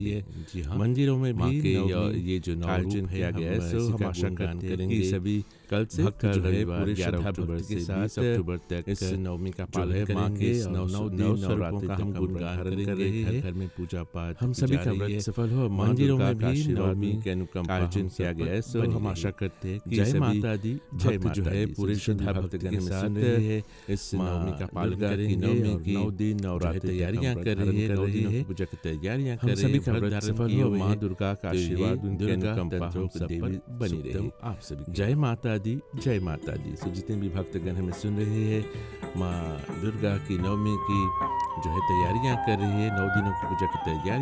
ये जी हाँ, मंदिरों में माँ भी के नवमी ये जो नौ आयोजन रूप है किया गया है, हम सो इसी हम का आशा गुणगान करते हैं करेंगे कि सभी कल से भक्त कल जो है रविवार पूरे 11 श्रद्धा अक्टूबर भक्ति के से साथ 20 अक्टूबर तक इस नवमी का जो पालन है माँ के करेंगे इस और नौ दिन नौ स्वरूपों नवरात्रि का तक हम हम गुणगान धारण कर कर रहे रहे हैं। घर घर में पूजा पाठ हम की सभी जा का रही व्रत है। सफल हो, माँ मंदिरों दुर्गा में का भी आशीर्वाद नवमी उनके अनुकंपा आयोजन हम किया सब गया पर है, सो बनी हम आशा रही। करते हैं कि जय सभी माता दी, जय भक्त जो माता है दी। पूरे जितने भी श्रद्धा भक्तगण भक्ति के हमें साथ सुन रहे हैं, इस माँ नवमी का पालन दुर्गा की करेंगे नवमी और की 9 दिन जो है नवरात्रि तक तैयारियां हम कर धारण रही है, कर 9 रहे दिनों की हैं। पूजा की तैयारियां हम कर रहे सभी हैं, का व्रत व्रत धारण सफल किए हो, हुए माँ हैं। दुर्गा का तो ये आशीर्वाद उनके दुर्गा अनुकंपा तंत्रों हम की सब देवी पर बनी सुखदम रही। आप सभी के जय लिए। माता दी, जय माता दी। सो जितने भी भक्तगण हमें सुन रहे हैं, माँ दुर्गा की नवमी की जो है तैयारियां कर रही है, 9 दिनों की पूजा की तैयारी